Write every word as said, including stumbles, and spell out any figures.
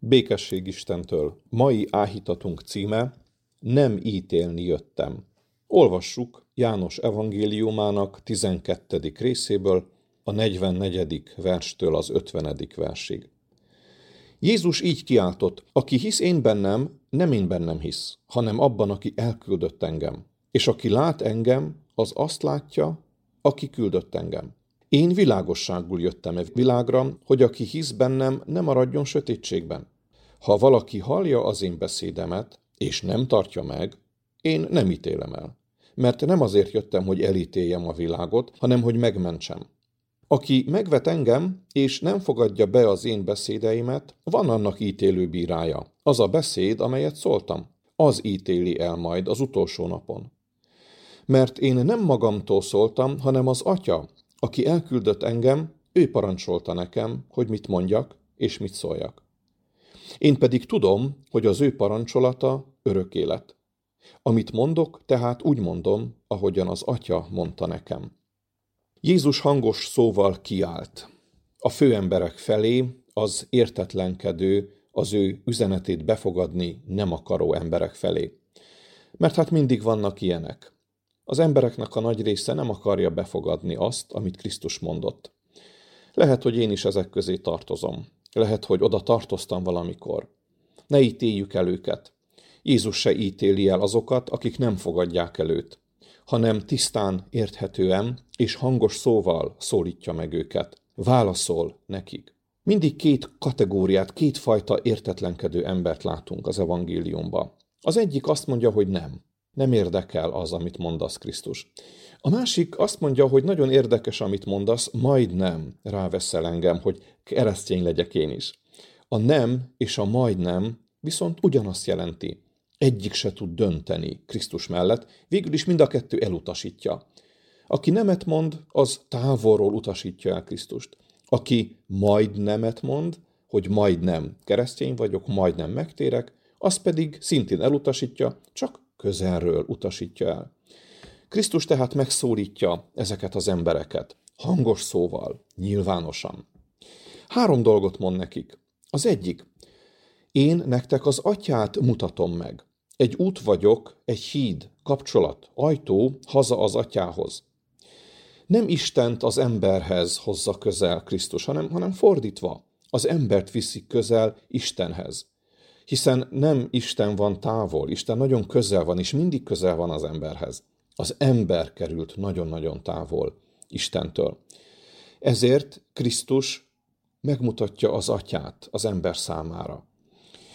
Békesség Istentől. Mai áhítatunk címe: Nem ítélni jöttem. Olvassuk János evangéliumának tizenkettedik részéből, a negyvennegyedik verstől az ötvenedik versig. Jézus így kiáltott: aki hisz én bennem, nem én bennem hisz, hanem abban, aki elküldött engem. És aki lát engem, az azt látja, aki küldött engem. Én világosságul jöttem e világra, hogy aki hisz bennem, ne maradjon sötétségben. Ha valaki hallja az én beszédemet, és nem tartja meg, én nem ítélem el. Mert nem azért jöttem, hogy elítéljem a világot, hanem hogy megmentsem. Aki megvet engem, és nem fogadja be az én beszédeimet, van annak ítélő bírája. Az a beszéd, amelyet szóltam, az ítéli el majd az utolsó napon. Mert én nem magamtól szóltam, hanem az Atya, aki elküldött engem, ő parancsolta nekem, hogy mit mondjak és mit szóljak. Én pedig tudom, hogy az ő parancsolata örök élet. Amit mondok, tehát úgy mondom, ahogyan az Atya mondta nekem. Jézus hangos szóval kiált. A főemberek felé, az értetlenkedő, az ő üzenetét befogadni nem akaró emberek felé. Mert hát mindig vannak ilyenek. Az embereknek a nagy része nem akarja befogadni azt, amit Krisztus mondott. Lehet, hogy én is ezek közé tartozom. Lehet, hogy oda tartoztam valamikor. Ne ítéljük el őket. Jézus se ítéli el azokat, akik nem fogadják el őt, hanem tisztán, érthetően és hangos szóval szólítja meg őket. Válaszol nekik. Mindig két kategóriát, kétfajta értetlenkedő embert látunk az evangéliumban. Az egyik azt mondja, hogy nem. Nem érdekel az, amit mondasz, Krisztus. A másik azt mondja, hogy nagyon érdekes, amit mondasz, majd nem ráveszel engem, hogy keresztény legyek én is. A nem és a majd nem viszont ugyanazt jelenti. Egyik se tud dönteni Krisztus mellett, végül is mind a kettő elutasítja. Aki nemet mond, az távolról utasítja el Krisztust. Aki majd nemet mond, hogy majd nem keresztény vagyok, majd nem megtérek, az pedig szintén elutasítja, csak közelről utasítja el. Krisztus tehát megszólítja ezeket az embereket, hangos szóval, nyilvánosan. Három dolgot mond nekik. Az egyik: én nektek az Atyát mutatom meg. Egy út vagyok, egy híd, kapcsolat, ajtó haza az Atyához. Nem Istent az emberhez hozza közel Krisztus, hanem, hanem fordítva. Az embert viszi közel Istenhez. Hiszen nem Isten van távol, Isten nagyon közel van, és mindig közel van az emberhez. Az ember került nagyon-nagyon távol Istentől. Ezért Krisztus megmutatja az Atyát az ember számára.